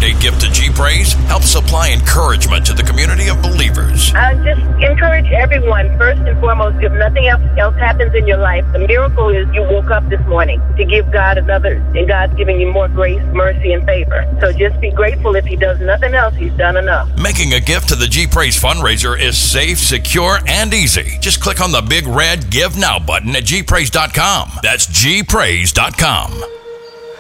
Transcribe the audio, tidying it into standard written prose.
holiday gift to G-Praise helps supply encouragement to the community of believers. I just encourage everyone, first and foremost, if nothing else happens in your life, the miracle is you woke up this morning to give God another, and God's giving you more grace, mercy, and favor. So just be grateful. If he does nothing else, he's done enough. Making a gift to the G-Praise fundraiser is safe, secure, and easy. Just click on the big red Give Now button at gpraise.com. That's gpraise.com.